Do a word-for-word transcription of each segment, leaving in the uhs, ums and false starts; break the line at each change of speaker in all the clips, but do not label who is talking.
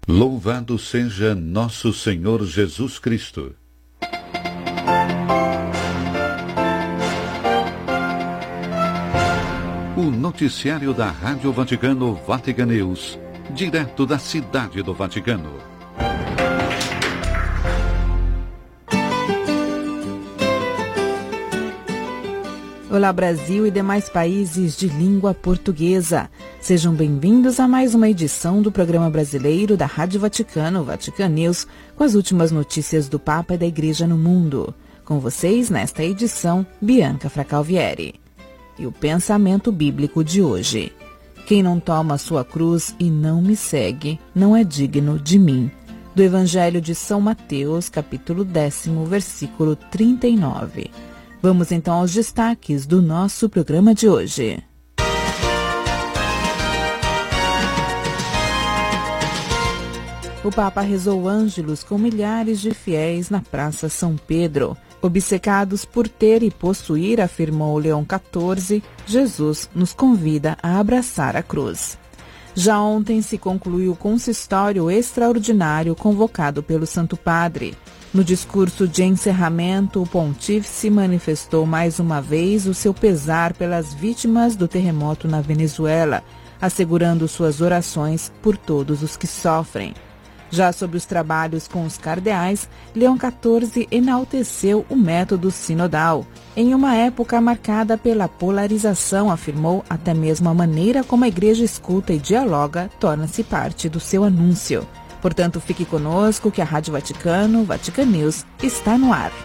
Louvado seja nosso Senhor Jesus Cristo. O noticiário da Rádio Vaticano Vatican News, direto da cidade do Vaticano.
Olá Brasil e demais países de língua portuguesa. Sejam bem-vindos a mais uma edição do programa brasileiro da Rádio Vaticano, Vatican News, com as últimas notícias do Papa e da Igreja no mundo. Com vocês, nesta edição, Bianca Fracalvieri. E o pensamento bíblico de hoje. Quem não toma sua cruz e não me segue, não é digno de mim. Do Evangelho de São Mateus, capítulo décimo, versículo trinta e nove. Vamos então aos destaques do nosso programa de hoje. O Papa rezou ângelos com milhares de fiéis na Praça São Pedro. Obcecados por ter e possuir, afirmou Leão quatorze, Jesus nos convida a abraçar a cruz. Já ontem se concluiu o consistório extraordinário convocado pelo Santo Padre. No discurso de encerramento, o pontífice manifestou mais uma vez o seu pesar pelas vítimas do terremoto na Venezuela, assegurando suas orações por todos os que sofrem. Já sobre os trabalhos com os cardeais, Leão quatorze enalteceu o método sinodal. Em uma época marcada pela polarização, afirmou, até mesmo a maneira como a Igreja escuta e dialoga torna-se parte do seu anúncio. Portanto, fique conosco que a Rádio Vaticano, Vatican News, está no ar.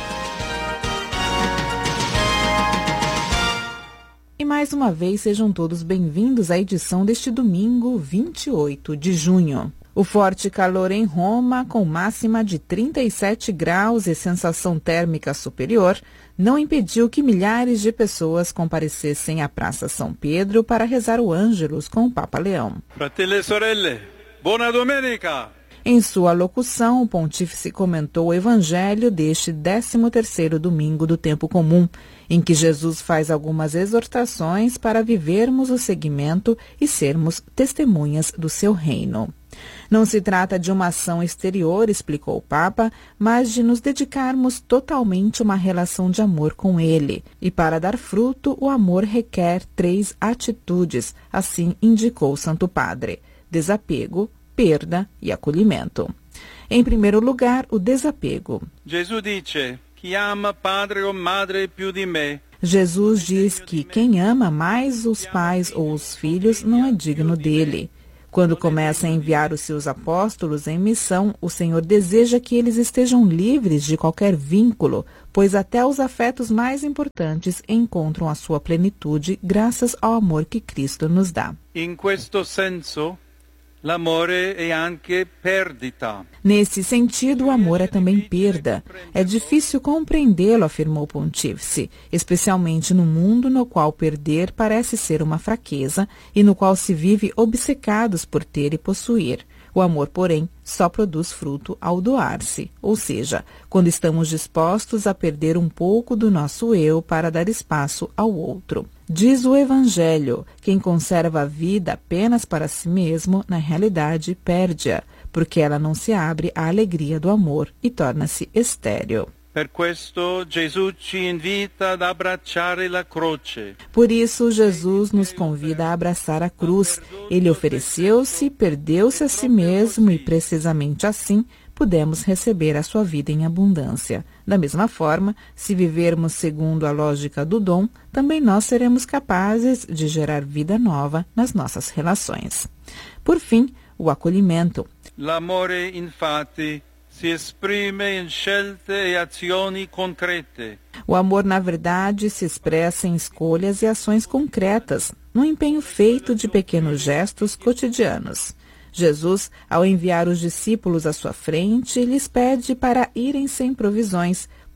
E mais uma vez, sejam todos bem-vindos à edição deste domingo, vinte e oito de junho. O forte calor em Roma, com máxima de trinta e sete graus e sensação térmica superior, não impediu que milhares de pessoas comparecessem à Praça São Pedro para rezar o Ângelus com o Papa Leão.
Fratelli e sorelle, buona domenica!
Em sua locução, o pontífice comentou o Evangelho deste décimo terceiro domingo do tempo comum, em que Jesus faz algumas exortações para vivermos o seguimento e sermos testemunhas do seu reino. Não se trata de uma ação exterior, explicou o Papa, mas de nos dedicarmos totalmente a uma relação de amor com ele. E para dar fruto, o amor requer três atitudes, assim indicou o Santo Padre: desapego, perda e acolhimento. Em primeiro lugar, o desapego.
Jesus dice: chi ama padre o madre più di me.
Jesus diz que quem ama mais os pais ou os filhos não é digno dele. Quando começa a enviar os seus apóstolos em missão, o Senhor deseja que eles estejam livres de qualquer vínculo, pois até os afetos mais importantes encontram a sua plenitude graças ao amor que Cristo nos dá.
In questo senso, l'amore è anche perdita.
Nesse sentido, o amor é também perda. É difícil compreendê-lo, afirmou o pontífice, especialmente no mundo no qual perder parece ser uma fraqueza e no qual se vive obcecados por ter e possuir. O amor, porém, só produz fruto ao doar-se, ou seja, quando estamos dispostos a perder um pouco do nosso eu para dar espaço ao outro. Diz o Evangelho: quem conserva a vida apenas para si mesmo, na realidade perde-a, porque ela não se abre à alegria do amor e torna-se estéril.
Per questo Gesù ci invita ad abbracciare la croce.
Por isso, Jesus nos convida a abraçar a cruz. Ele ofereceu-se, perdeu-se a si mesmo e, precisamente assim, pudemos receber a sua vida em abundância. Da mesma forma, se vivermos segundo a lógica do dom, também nós seremos capazes de gerar vida nova nas nossas relações. Por fim, o acolhimento.
L'amore, infatti, si esprime in scelte e azioni concrete.
O amor, na verdade, se expressa em escolhas e ações concretas, num empenho feito de pequenos gestos cotidianos. Jesus, ao enviar os discípulos à sua frente, lhes pede para irem sem provisões,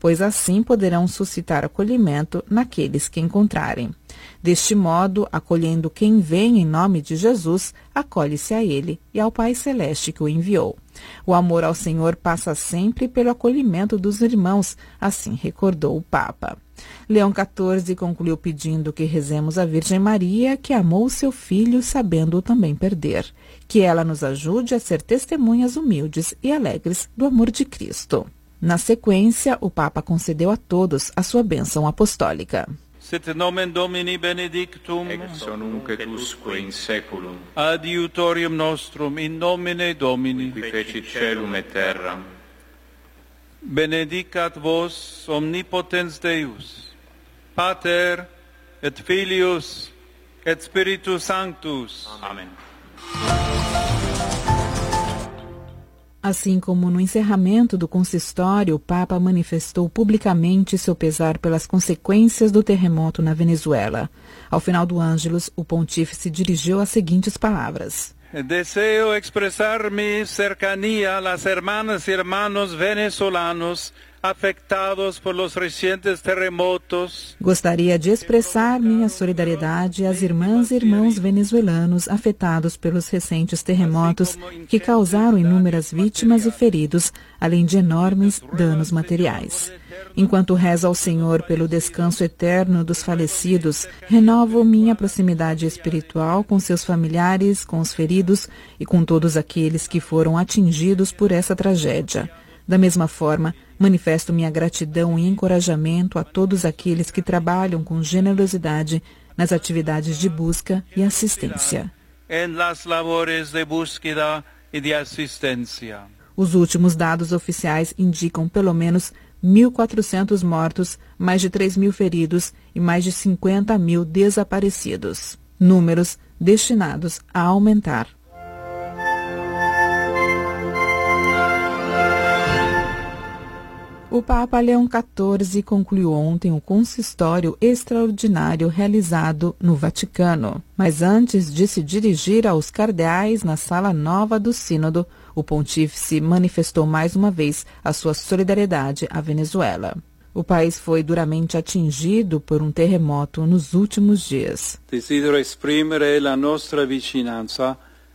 pois assim poderão suscitar acolhimento naqueles que encontrarem. Deste modo, acolhendo quem vem em nome de Jesus, acolhe-se a ele e ao Pai Celeste que o enviou. O amor ao Senhor passa sempre pelo acolhimento dos irmãos, assim recordou o Papa. Leão quatorze concluiu pedindo que rezemos a Virgem Maria, que amou seu filho sabendo-o também perder. Que ela nos ajude a ser testemunhas humildes e alegres do amor de Cristo. Na sequência, o Papa concedeu a todos a sua bênção apostólica.
Sit nomen Domini benedictum,
ex hoc nunc et usque in saeculum,
adiutorium nostrum in nomine Domini,
qui fecit caelum et terram.
Benedicat vos omnipotens Deus, Pater et Filius et Spiritus Sanctus.
Amen.
Assim como no encerramento do consistório, o Papa manifestou publicamente seu pesar pelas consequências do terremoto na Venezuela. Ao final do Ângelus, o pontífice dirigiu as seguintes palavras.
Deseo expresar mi cercanía a las hermanas y hermanos venezolanos afectados por los recientes terremotos.
Gostaria de expressar minha solidariedade às irmãs e irmãos venezuelanos afetados pelos recentes terremotos que causaram inúmeras vítimas e feridos, além de enormes danos materiais. Enquanto rezo ao Senhor pelo descanso eterno dos falecidos, renovo minha proximidade espiritual com seus familiares, com os feridos e com todos aqueles que foram atingidos por essa tragédia. Da mesma forma, manifesto minha gratidão e encorajamento a todos aqueles que trabalham com generosidade nas atividades de busca e assistência.
En las labores de búsqueda y de asistencia.
Os últimos dados oficiais indicam pelo menos mil e quatrocentos mortos, mais de três mil feridos e mais de cinquenta mil desaparecidos. Números destinados a aumentar. O Papa Leão quatorze concluiu ontem o consistório extraordinário realizado no Vaticano. Mas antes de se dirigir aos cardeais na sala nova do Sínodo, o pontífice manifestou mais uma vez a sua solidariedade à Venezuela. O país foi duramente atingido por um terremoto nos últimos dias.
Desidero esprimere la nostra vicinanza,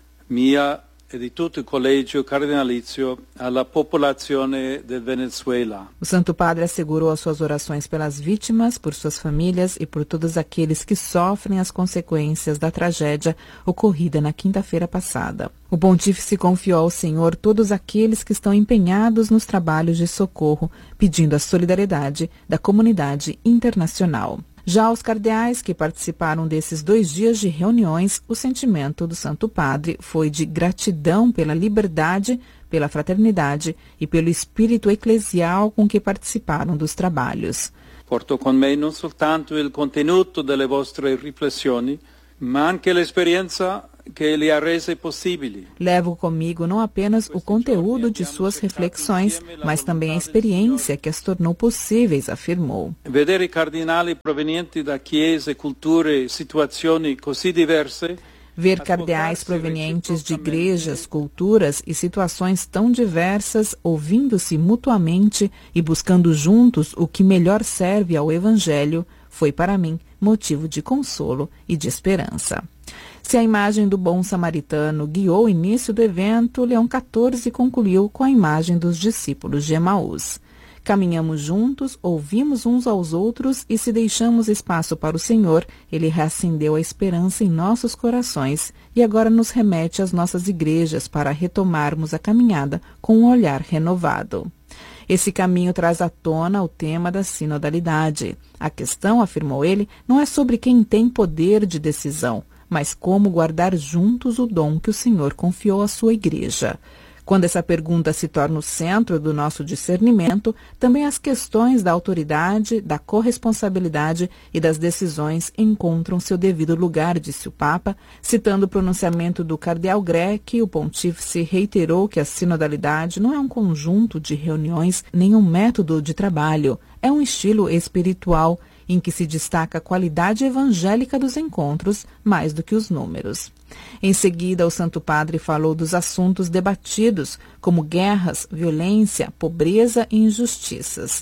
mia e di tutto il collegio cardinalizio alla popolazione del Venezuela.
O Santo Padre assegurou as suas orações pelas vítimas, por suas famílias e por todos aqueles que sofrem as consequências da tragédia ocorrida na quinta-feira passada. O pontífice confiou ao Senhor todos aqueles que estão empenhados nos trabalhos de socorro, pedindo a solidariedade da comunidade internacional. Já aos cardeais que participaram desses dois dias de reuniões, o sentimento do Santo Padre foi de gratidão pela liberdade, pela fraternidade e pelo espírito eclesial com que participaram dos trabalhos.
Porto con me non soltanto il contenuto delle vostre riflessioni, ma anche l'esperienza que le ha rese possibili.
Levo comigo não apenas o conteúdo de suas reflexões, mas também a experiência que as tornou possíveis, afirmou.
Vedere cardinali provenienti da chiese, culture, situazioni così diverse.
Ver cardeais provenientes de igrejas, culturas e situações tão diversas, ouvindo-se mutuamente e buscando juntos o que melhor serve ao Evangelho, foi para mim motivo de consolo e de esperança. Se a imagem do bom samaritano guiou o início do evento, Leão quatorze concluiu com a imagem dos discípulos de Emaús. Caminhamos juntos, ouvimos uns aos outros e se deixamos espaço para o Senhor, Ele reacendeu a esperança em nossos corações e agora nos remete às nossas igrejas para retomarmos a caminhada com um olhar renovado. Esse caminho traz à tona o tema da sinodalidade. A questão, afirmou ele, não é sobre quem tem poder de decisão, mas como guardar juntos o dom que o Senhor confiou à sua igreja. Quando essa pergunta se torna o centro do nosso discernimento, também as questões da autoridade, da corresponsabilidade e das decisões encontram seu devido lugar, disse o Papa, citando o pronunciamento do cardeal Grech. O pontífice reiterou que a sinodalidade não é um conjunto de reuniões nem um método de trabalho, é um estilo espiritual em que se destaca a qualidade evangélica dos encontros mais do que os números. Em seguida, o Santo Padre falou dos assuntos debatidos, como guerras, violência, pobreza e injustiças.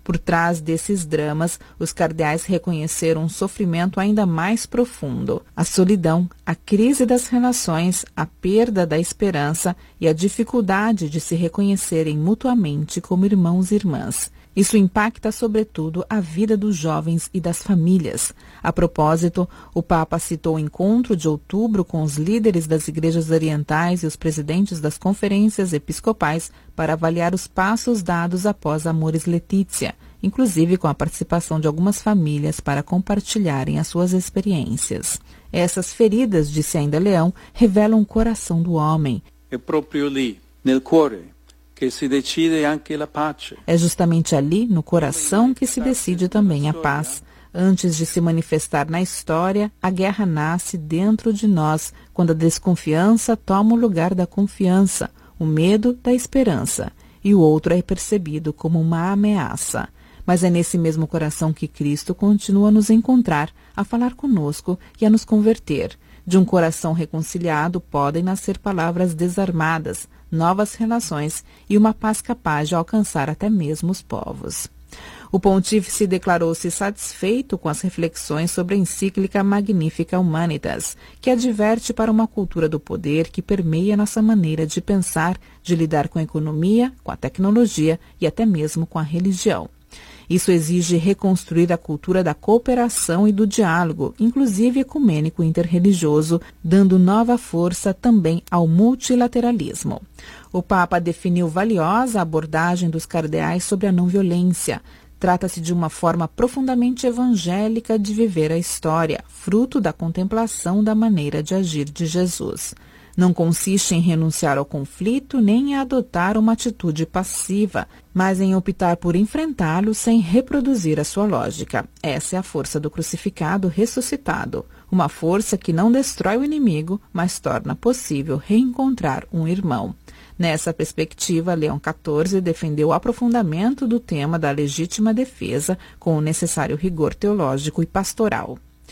Por trás desses dramas, os cardeais reconheceram um sofrimento ainda mais profundo: a solidão, a crise das relações, a perda da esperança e a dificuldade de se reconhecerem mutuamente como irmãos e irmãs. Isso impacta, sobretudo, a vida dos jovens e das famílias. A propósito, o Papa citou o encontro de outubro com os líderes das igrejas orientais e os presidentes das conferências episcopais para avaliar os passos dados após Amoris Laetitia, inclusive com a participação de algumas famílias para compartilharem as suas experiências. Essas feridas, disse ainda Leão, revelam o coração do homem.
É proprio lì, nel cuore, que se decide anche la pace.
É justamente ali, no coração, que se decide também a paz. Antes de se manifestar na história, a guerra nasce dentro de nós, quando a desconfiança toma o lugar da confiança, o medo da esperança, e o outro é percebido como uma ameaça. Mas é nesse mesmo coração que Cristo continua a nos encontrar, a falar conosco e a nos converter. De um coração reconciliado podem nascer palavras desarmadas, novas relações e uma paz capaz de alcançar até mesmo os povos. O pontífice declarou-se satisfeito com as reflexões sobre a encíclica Magnificat Humanitas, que adverte para uma cultura do poder que permeia nossa maneira de pensar, de lidar com a economia, com a tecnologia e até mesmo com a religião. Isso exige reconstruir a cultura da cooperação e do diálogo, inclusive ecumênico e interreligioso, dando nova força também ao multilateralismo. O Papa definiu valiosa a abordagem dos cardeais sobre a não-violência. Trata-se de uma forma profundamente evangélica de viver a história, fruto da contemplação da maneira de agir de Jesus. Não consiste em renunciar ao conflito nem em adotar uma atitude passiva, mas em optar por enfrentá-lo sem reproduzir a sua lógica. Essa é a força do crucificado ressuscitado, uma força que não destrói o inimigo, mas torna possível reencontrar um irmão. Nessa perspectiva, Leão quatorze defendeu o aprofundamento do tema da legítima defesa com o necessário rigor teológico e pastoral.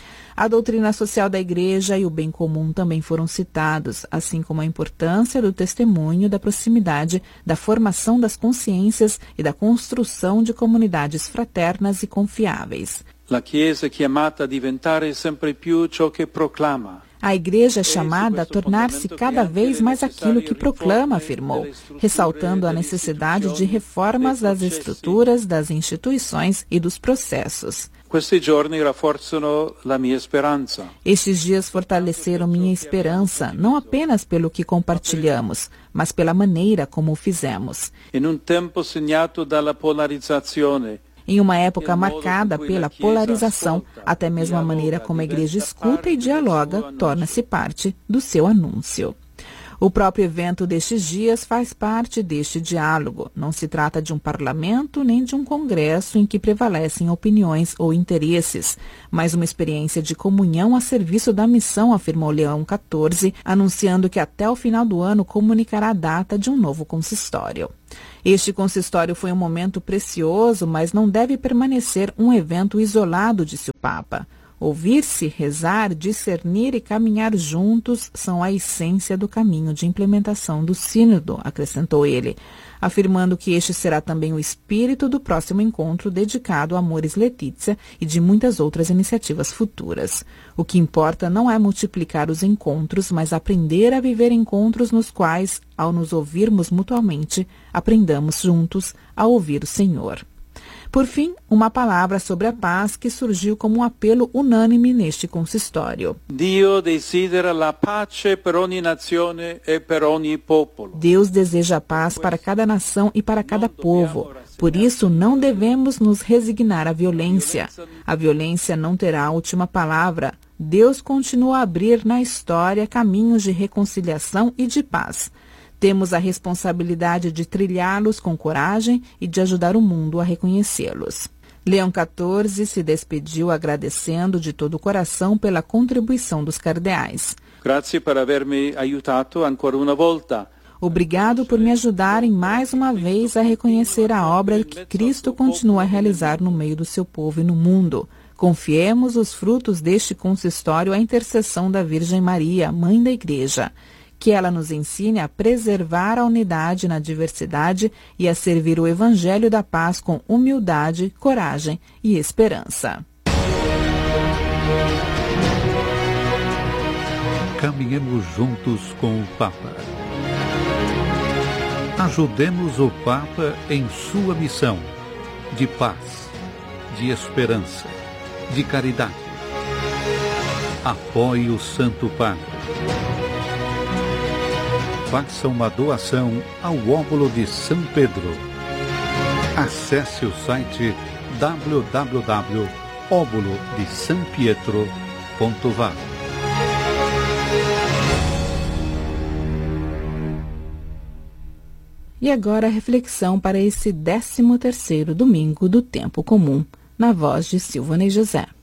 A doutrina social da Igreja e o bem comum também foram citados, assim como a importância do testemunho, da proximidade, da formação das consciências e da construção de comunidades fraternas e confiáveis.
La Chiesa è chiamata a diventare sempre più ciò che proclama.
A Igreja é chamada a tornar-se cada vez mais aquilo que proclama, afirmou, ressaltando a necessidade de reformas das estruturas, das instituições e dos processos.
Questi giorni rafforzano la mia speranza.
Estes dias fortaleceram minha esperança, não apenas pelo que compartilhamos, mas pela maneira como o fizemos.
In un tempo segnato dalla polarizzazione,
em uma época marcada pela polarização, até mesmo a maneira como a Igreja escuta e dialoga torna-se parte do seu anúncio. O próprio evento destes dias faz parte deste diálogo. Não se trata de um parlamento nem de um congresso em que prevalecem opiniões ou interesses, mas uma experiência de comunhão a serviço da missão, afirmou Leão quatorze, anunciando que até o final do ano comunicará a data de um novo consistório. Este consistório foi um momento precioso, mas não deve permanecer um evento isolado, disse o Papa. Ouvir-se, rezar, discernir e caminhar juntos são a essência do caminho de implementação do Sínodo, acrescentou ele, afirmando que este será também o espírito do próximo encontro dedicado a Amoris Laetitia e de muitas outras iniciativas futuras. O que importa não é multiplicar os encontros, mas aprender a viver encontros nos quais, ao nos ouvirmos mutuamente, aprendamos juntos a ouvir o Senhor. Por fim, uma palavra sobre a paz que surgiu como um apelo unânime neste consistório.
Dio desidera la pace per ogni nazione e per ogni popolo.
Deus deseja a paz para cada nação e para cada povo. Por isso, não devemos nos resignar à violência. A violência não terá a última palavra. Deus continua a abrir na história caminhos de reconciliação e de paz. Temos a responsabilidade de trilhá-los com coragem e de ajudar o mundo a reconhecê-los. Leão quatorze se despediu agradecendo de todo o coração pela contribuição dos cardeais.
Grazie per avermi aiutato ancora una volta.
Obrigado por me ajudarem mais uma vez a reconhecer a obra que Cristo continua a realizar no meio do seu povo e no mundo. Confiemos os frutos deste consistório à intercessão da Virgem Maria, Mãe da Igreja. Que ela nos ensine a preservar a unidade na diversidade e a servir o Evangelho da Paz com humildade, coragem e esperança.
Caminhemos juntos com o Papa. Ajudemos o Papa em sua missão de paz, de esperança, de caridade. Apoie o Santo Padre. Faça uma doação ao óbolo de São Pedro. Acesse o site w w w ponto óbolo de são pietro ponto v a.
E agora a reflexão para esse décimo terceiro domingo do Tempo Comum, na voz de Silvana e José.